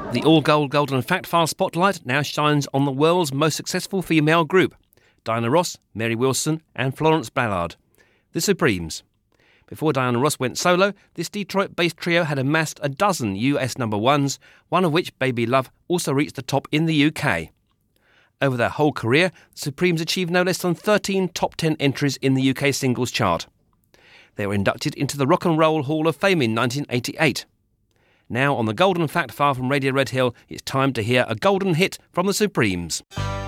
The all-gold Golden Fact File spotlight now shines on the world's most successful female group, Diana Ross, Mary Wilson and Florence Ballard, the Supremes. Before Diana Ross went solo, this Detroit-based trio had amassed a dozen US number ones, one of which, Baby Love, also reached the top in the UK. Over their whole career, the Supremes achieved no less than 13 top 10 entries in the UK singles chart. They were inducted into the Rock and Roll Hall of Fame in 1988. Now on the Golden Fact File from Radio Red Hill, it's time to hear a golden hit from the Supremes.